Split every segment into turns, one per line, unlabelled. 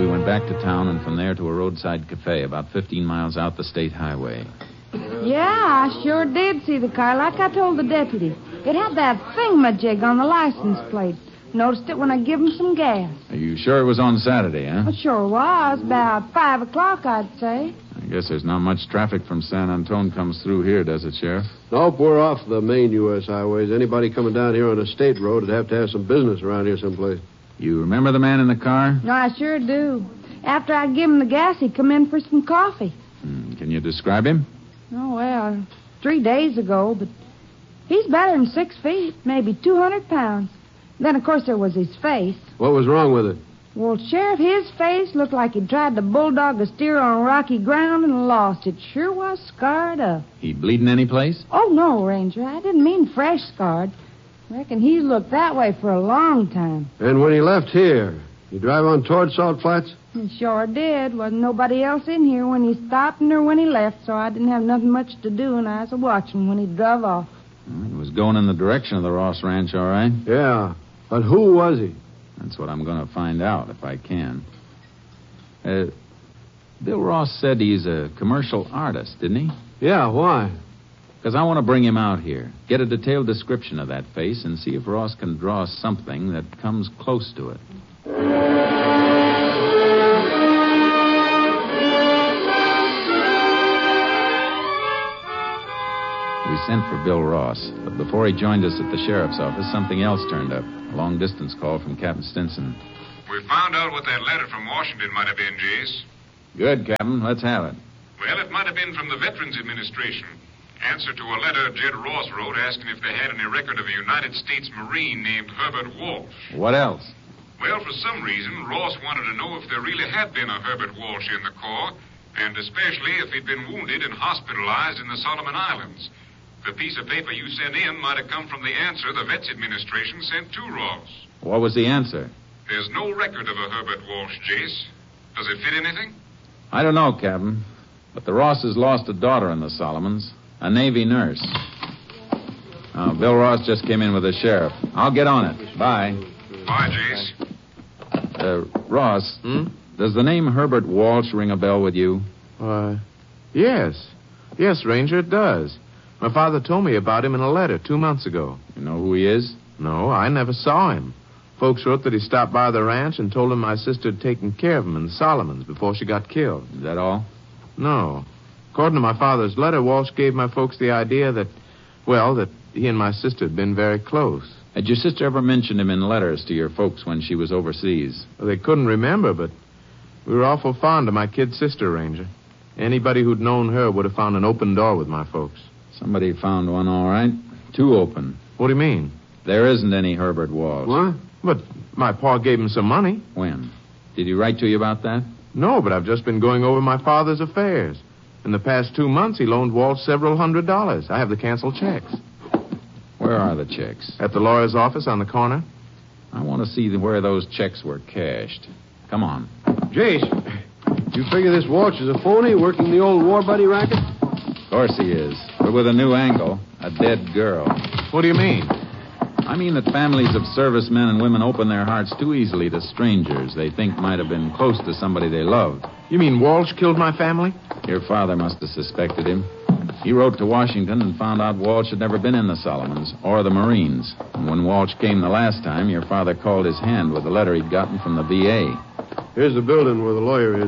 We went back to town and from there to a roadside cafe about 15 miles out the state highway.
Yeah, I sure did see the car, like I told the deputy. It had that thingamajig on the license plate. Noticed it when I give him some gas.
Are you sure it was on Saturday, huh?
It sure was. About 5 o'clock, I'd say.
I guess there's not much traffic from San Antone comes through here, does it, Sheriff?
Nope, we're off the main U.S. highways. Anybody coming down here on a state road would have to have some business around here someplace.
You remember the man in the car?
No, I sure do. After I give him the gas, he come in for some coffee.
Can you describe him?
Oh, well, 3 days ago, but he's better than 6 feet, maybe 200 pounds. Then, of course, there was his face.
What was wrong with it?
Well, Sheriff, his face looked like he'd tried to bulldog a steer on rocky ground and lost. It sure was scarred up.
He bleeding any place?
Oh, no, Ranger. I didn't mean fresh scarred. I reckon he's looked that way for a long time.
And when he left here, you drive on toward Salt Flats?
He sure did. Wasn't nobody else in here when he stopped or when he left, so I didn't have nothing much to do, and I was watching when he drove off.
Well, he was going in the direction of the Ross Ranch, all right?
Yeah. But who was he?
That's what I'm going to find out, if I can. Bill Ross said he's a commercial artist, didn't he?
Yeah, why?
Because I want to bring him out here, get a detailed description of that face, and see if Ross can draw something that comes close to it. We sent for Bill Ross, but before he joined us at the sheriff's office, something else turned up. A long-distance call from Captain Stinson.
We found out what that letter from Washington might have been, Jace.
Good, Captain. Let's have it.
Well, it might have been from the Veterans Administration. Answer to a letter Jed Ross wrote asking if they had any record of a United States Marine named Herbert Walsh.
What else?
Well, for some reason, Ross wanted to know if there really had been a Herbert Walsh in the Corps, and especially if he'd been wounded and hospitalized in the Solomon Islands. The piece of paper you sent in might have come from the answer the Vets Administration sent to Ross.
What was the answer?
There's no record of a Herbert Walsh, Jace. Does it fit anything?
I don't know, Captain. But the Rosses lost a daughter in the Solomons, a Navy nurse. Bill Ross just came in with the sheriff. I'll get on it. Bye.
Bye, Jace.
Ross, does the name Herbert Walsh ring a bell with you?
Yes. Yes, Ranger, it does. My father told me about him in a letter 2 months ago.
You know who he is?
No, I never saw him. Folks wrote that he stopped by the ranch and told him my sister had taken care of him in the Solomons before she got killed.
Is that all?
No. According to my father's letter, Walsh gave my folks the idea that he and my sister had been very close.
Had your sister ever mentioned him in letters to your folks when she was overseas?
Well, they couldn't remember, but we were awful fond of my kid sister, Ranger. Anybody who'd known her would have found an open door with my folks.
Somebody found one, all right. 2 open.
What do you mean?
There isn't any Herbert Walsh.
What? But my pa gave him some money.
When? Did he write to you about that?
No, but I've just been going over my father's affairs. In the past 2 months, he loaned Walsh several $100s. I have the canceled checks.
Where are the checks?
At the lawyer's office on the corner.
I want to see where those checks were cashed. Come on.
Jace, you figure this Walsh is a phony working the old war buddy racket?
Of course he is, but with a new angle. A dead girl.
What do you mean?
I mean that families of servicemen and women open their hearts too easily to strangers they think might have been close to somebody they loved.
You mean Walsh killed my family?
Your father must have suspected him. He wrote to Washington and found out Walsh had never been in the Solomons or the Marines. And when Walsh came the last time, your father called his hand with a letter he'd gotten from the VA.
Here's the building where the lawyer is.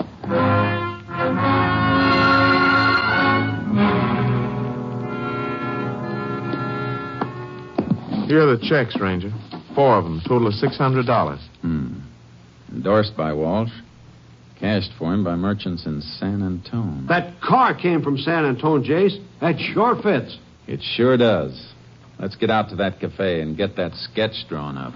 Here are the checks, Ranger. 4 of them, total of $600.
Endorsed by Walsh. Cashed for him by merchants in San Antone.
That car came from San Antone, Jace. That sure fits.
It sure does. Let's get out to that cafe and get that sketch drawn up.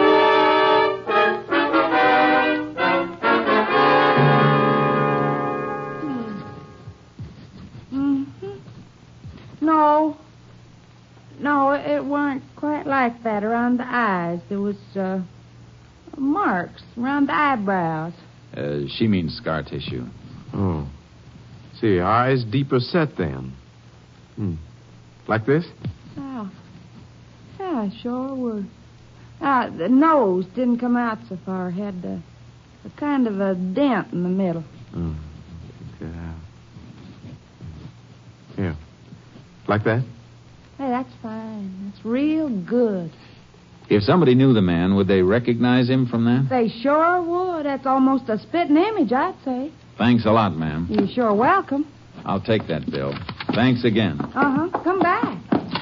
No, it weren't quite like that around the eyes. There was marks around the eyebrows.
She means scar tissue.
Oh. See, eyes deeper set then. Like this?
Oh. Yeah, sure were. The nose didn't come out so far. Had A kind of a dent in the middle.
Oh. Here. Like that?
Hey, that's fine. That's real good.
If somebody knew the man, would they recognize him from that?
They sure would. That's almost a spitting image, I'd say.
Thanks a lot, ma'am.
You're sure welcome.
I'll take that, Bill. Thanks again.
Uh-huh. Come back.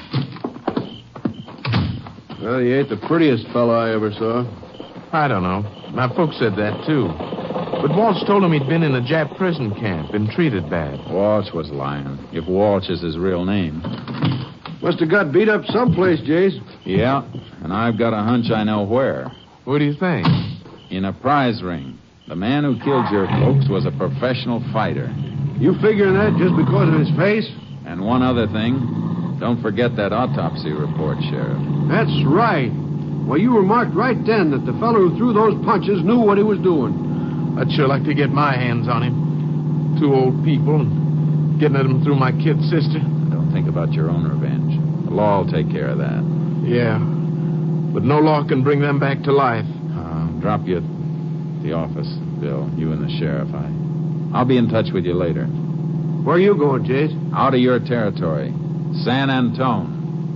Well, he ain't the prettiest fellow I ever saw.
I don't know. My folks said that, too. But Walsh told him he'd been in a Jap prison camp, been treated bad.
Walsh was lying, if Walsh is his real name.
Must have got beat up someplace, Jace.
Yeah, and I've got a hunch I know where.
What do you think?
In a prize ring. The man who killed your folks was a professional fighter.
You figuring that just because of his face?
And one other thing, don't forget that autopsy report, Sheriff.
That's right. Well, you remarked right then that the fellow who threw those punches knew what he was doing.
I'd sure like to get my hands on him. Two old people and getting at him through my kid sister.
Don't think about your own revenge. The law will take care of that.
Yeah, but no law can bring them back to life.
I'll drop you at the office, Bill, you and the sheriff. I'll be in touch with you later.
Where are you going, Jace?
Out of your territory. San Antone.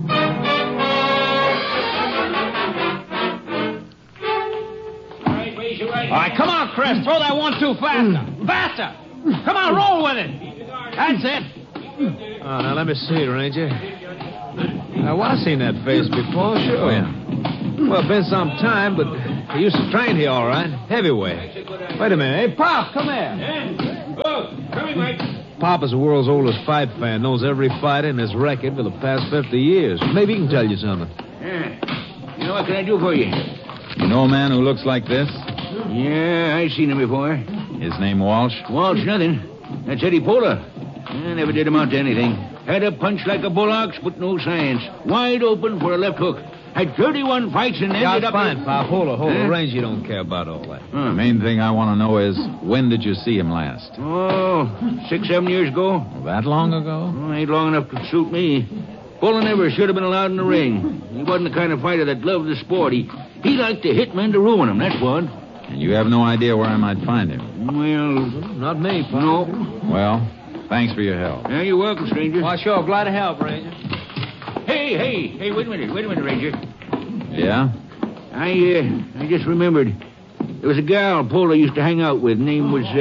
All right, come on, Chris. Throw that 1-2 faster. Faster. Come on, roll with it. That's it.
Oh, now let me see, Ranger. Well, I've seen that face before, sure.
When?
Well, been some time, but he used to train here, all right. Heavyweight. Wait a minute. Hey, Pop, come here.
Oh, come here, Mike.
Pop is the world's oldest fight fan, knows every fighter in his record for the past 50 years. Maybe he can tell you something.
Yeah. You know, what can I do for you?
You know a man who looks like this?
Yeah, I've seen him before.
His name Walsh?
Walsh, nothing. That's Eddie Pola. I never did amount to anything. Had a punch like a bull ox, but no science. Wide open for a left hook. Had 31 fights and ended
Yeah,
up...
fine, Pop. Hold on. Ranger, you don't care about all that.
The main thing I want to know is, when did you see him last?
Oh, 6, 7 years ago.
That long ago?
Oh, ain't long enough to suit me. Pola never should have been allowed in the ring. He wasn't the kind of fighter that loved the sport. He liked to hit men to ruin them, that's what.
And you have no idea where I might find him?
Well...
Not me, Pop.
No.
Well, thanks for your help.
Yeah, you're welcome, stranger.
Well, sure. Glad to help, Ranger.
Hey, wait a minute, Ranger.
Yeah?
I just remembered. There was a gal Pola used to hang out with. Name was,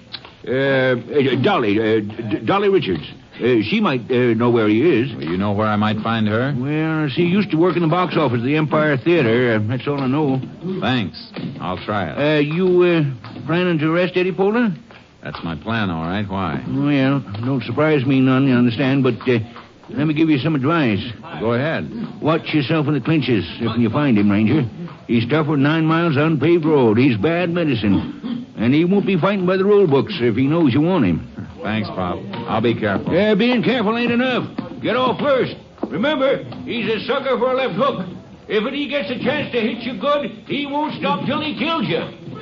Dolly Richards. She might know where he is.
Well, you know where I might find her?
Well, she used to work in the box office at the Empire Theater. That's all I know.
Thanks. I'll try it.
You planning to arrest Eddie Pola?
That's my plan, all right. Why?
Well, don't surprise me none, you understand, but let me give you some advice.
Go ahead.
Watch yourself in the clinches if you find him, Ranger. He's tougher than 9 miles on paved road. He's bad medicine. And he won't be fighting by the rule books if he knows you want him.
Thanks, Pop. I'll be careful.
Yeah, being careful ain't enough. Get off first. Remember, he's a sucker for a left hook. If he gets a chance to hit you good, he won't stop till he kills you.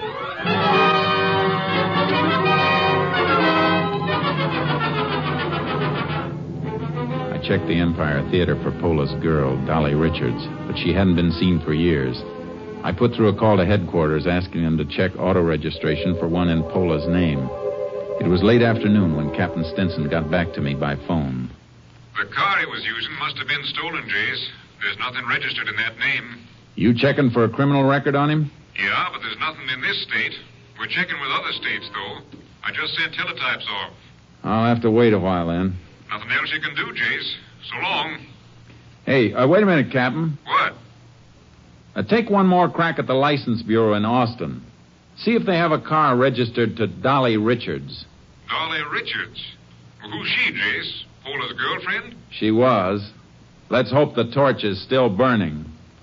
I checked the Empire Theater for Pola's girl, Dolly Richards, but she hadn't been seen for years. I put through a call to headquarters asking them to check auto registration for one in Pola's name. It was late afternoon when Captain Stinson got back to me by phone.
The car he was using must have been stolen, Jace. There's nothing registered in that name.
You checking for a criminal record on him?
Yeah, but there's nothing in this state. We're checking with other states, though. I just sent teletypes off.
I'll have to wait a while then.
Nothing else you can do, Jace. So long.
Hey, wait a minute, Captain.
What?
Take one more crack at the License Bureau in Austin. See if they have a car registered to Dolly Richards.
Dolly Richards? Well, who's she, Jace? Pola's girlfriend?
She was. Let's hope the torch is still burning.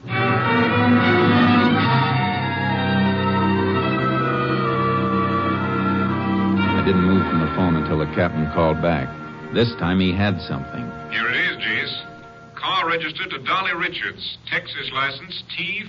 I didn't move from the phone until the captain called back. This time he had something.
Here it is, Jace. Car registered to Dolly Richards. Texas license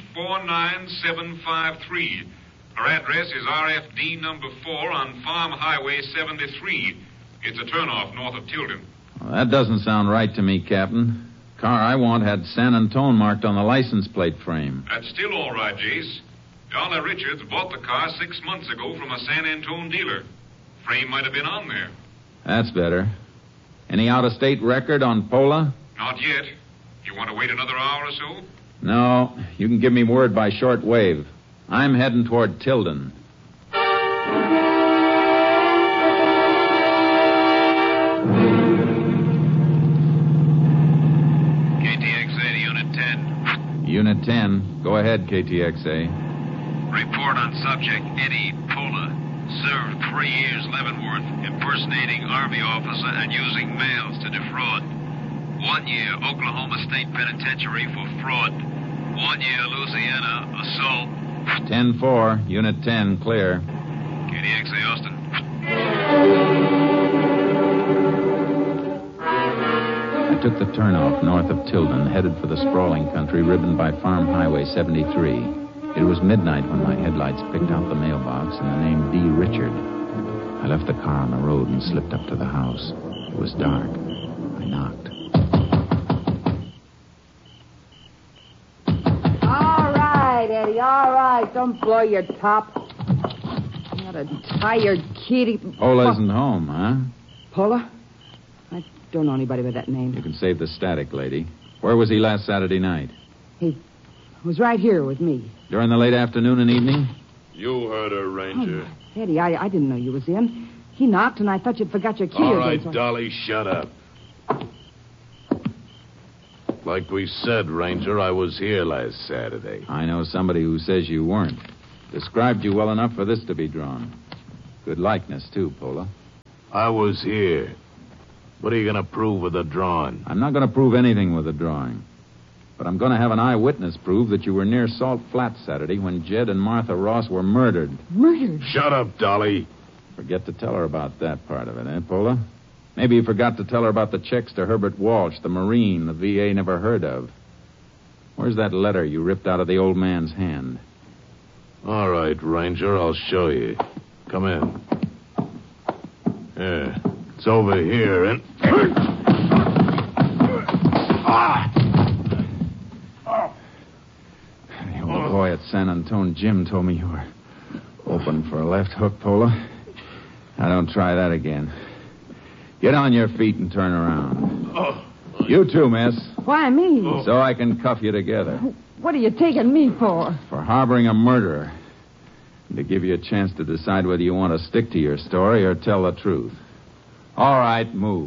T49753. Her address is RFD number 4 on Farm Highway 73. It's a turnoff north of Tilden.
Well, that doesn't sound right to me, Captain. Car I want had San Antone marked on the license plate frame.
That's still all right, Jace. Dollar Richards bought the car 6 months ago from a San Antone dealer. Frame might have been on there.
That's better. Any out-of-state record on Pola?
Not yet. You want to wait another hour or so?
No. You can give me word by short wave. I'm heading toward Tilden.
KTXA to Unit 10.
Unit 10. Go ahead, KTXA.
Report on subject Eddie Pola. Served 3 years Leavenworth, impersonating Army officer and using mails to defraud. 1 year Oklahoma State Penitentiary for fraud. 1 year Louisiana assault.
10-4. Unit 10. Clear.
KTXA Austin.
I took the turnoff north of Tilden, headed for the sprawling country ribboned by Farm Highway 73. It was midnight when my headlights picked out the mailbox and the name D. Richard. I left the car on the road and slipped up to the house. It was dark. I knocked.
All right, Eddie, all right. Don't blow your top. What a tired kitty.
Pola isn't home, huh?
Pola? I don't know anybody by that name.
You can save the static, lady. Where was he last Saturday night?
He was right here with me.
During the late afternoon and evening?
You heard her, Ranger.
Oh, Eddie, I didn't know you was in. He knocked, and I thought you'd forgot your key.
All
again,
right,
so...
Dolly, shut up. Like we said, Ranger, I was here last Saturday.
I know somebody who says you weren't. Described you well enough for this to be drawn. Good likeness, too, Pola.
I was here. What are you going to prove with the drawing?
I'm not going to prove anything with the drawing. But I'm going to have an eyewitness prove that you were near Salt Flat Saturday when Jed and Martha Ross were murdered.
Murdered?
Shut up, Dolly.
Forget to tell her about that part of it, eh, Pola? Maybe you forgot to tell her about the checks to Herbert Walsh, the Marine the VA never heard of. Where's that letter you ripped out of the old man's hand?
All right, Ranger, I'll show you. Come in. Yeah, it's over here, and...
The old boy at San Antone, Jim, told me you were open for a left hook, Pola. Now, don't try that again. Get on your feet and turn around. You too, miss.
Why me?
So I can cuff you together.
What are you taking me for?
For harboring a murderer. And to give you a chance to decide whether you want to stick to your story or tell the truth. All right, move.